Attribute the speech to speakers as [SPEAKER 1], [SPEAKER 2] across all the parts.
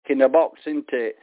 [SPEAKER 1] in a box, isn't it?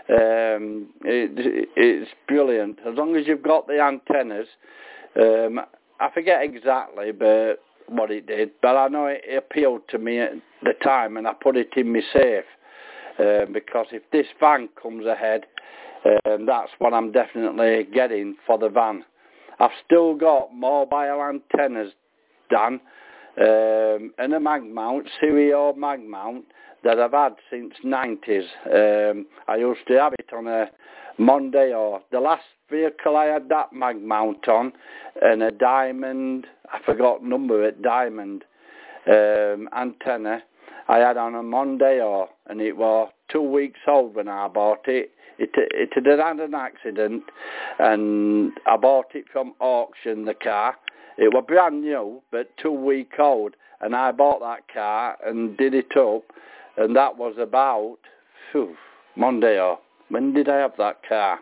[SPEAKER 1] It's brilliant. As long as you've got the antennas, I forget exactly but what it did, but I know it appealed to me at the time, and I put it in my safe, because if this van comes ahead, that's what I'm definitely getting for the van. I've still got mobile antennas, Dan, and a mag mount, Sirio mag mount, that I've had since 90s. I used to have it on a Mondeo. The last vehicle I had that mag mount on, and a diamond, I forgot number it, diamond antenna, I had on a Mondeo, and it was 2 weeks old when I bought it. It had had an accident, and I bought it from auction, the car. It was brand new, but 2 weeks old, and I bought that car and did it up, and that was about, Mondeo. When did I have that car?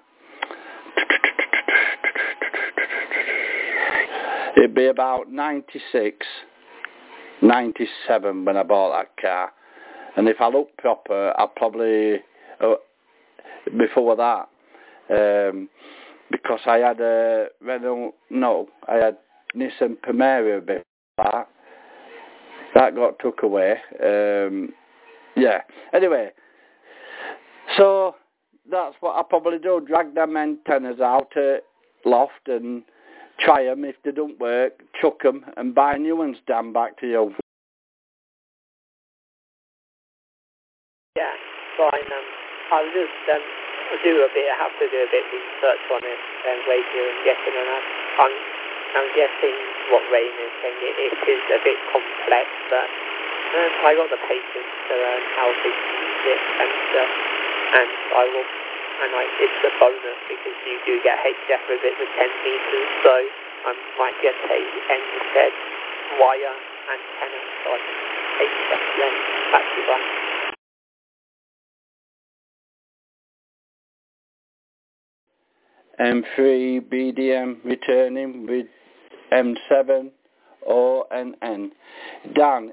[SPEAKER 1] It'd be about 96, 97 when I bought that car. And if I look proper, I probably, before that, because I had a Renault, I had Nissan Primera before that. That got took away. Yeah, anyway, so that's what I probably do, drag them antennas out at loft and try them. If they don't work, chuck them and buy new ones. Dan, back to you.
[SPEAKER 2] Yeah, fine. I'll just do a bit, I have to do a bit of research on it, radio and guessing, and I'm guessing what Rain is saying. It is a bit complex, but I got the patience to learn how to use it, and it's a bonus because you do get HF with it with 10 meters, so I might get a NZ wire antenna, so I can HF then back to that.
[SPEAKER 1] M3 BDM returning with M7 ONN. Dan,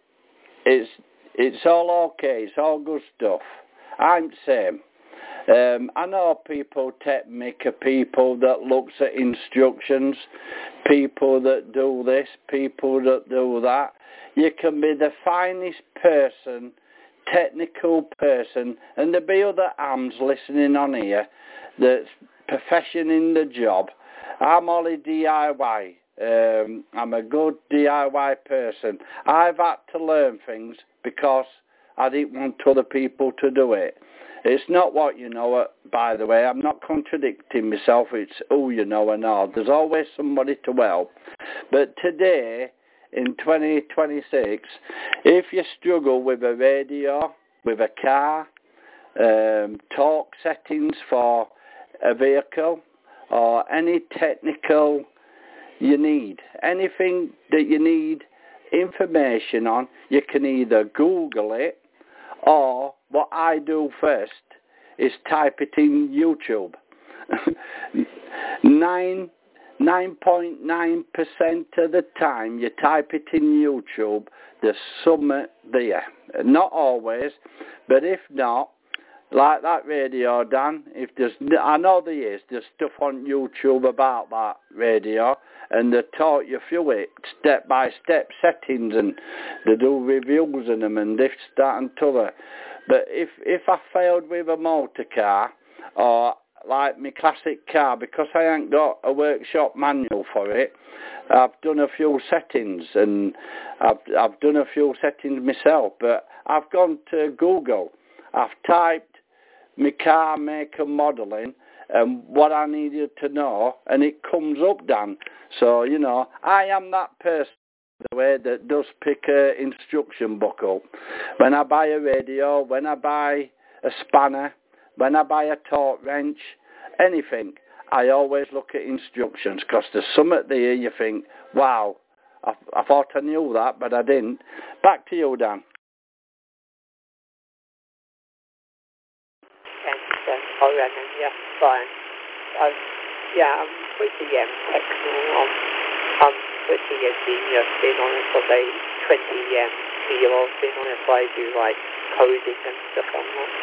[SPEAKER 1] it's all okay, it's all good stuff. I'm same. I know people take mick of people that looks at instructions, people that do this, people that do that. You can be the finest person, technical person, and there'll be other arms listening on here that's profession in the job. I'm only DIY. I'm a good DIY person. I've had to learn things because I didn't want other people to do it. It's not what you know, by the way. I'm not contradicting myself. It's who you know and all. There's always somebody to help. But today, in 2026, if you struggle with a radio, with a car, talk settings for a vehicle, or any technical you need, anything that you need information on, you can either Google it, or what I do first is type it in YouTube. 9.9% of the time you type it in YouTube, there's something there. Not always, but if not, like that radio, Dan, if there's, I know there is, there's stuff on YouTube about that radio, and they taught you through it, step-by-step settings, and they do reviews on them, and this, that, and t'other. But if I failed with a motor car, or like my classic car, because I ain't got a workshop manual for it, I've done a few settings, and I've done a few settings myself, but I've gone to Google, I've typed my car make and modelling and what I needed to know, and it comes up, Dan. So, you know, I am that person, by the way, that does pick a instruction book up. When I buy a radio, when I buy a spanner, when I buy a torque wrench, anything, I always look at instructions, because there's something there you think, wow, I thought I knew that, but I didn't. Back to you, Dan.
[SPEAKER 2] Oh, yeah, fine. I'm pretty technical. I'm pretty senior. Been on it for about 20 years. Been on it, so I do like coding and stuff. I'm not